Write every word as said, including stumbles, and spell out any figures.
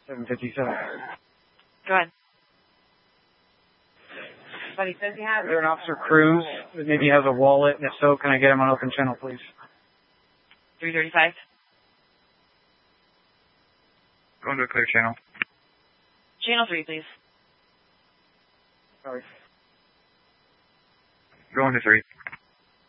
seven fifty-seven. Go ahead. But he says he has. Is there an Officer Cruz that maybe has a wallet? And if so, can I get him on open channel, please? three thirty-five. Going to a clear channel. Channel three, please. Sorry. Going to three.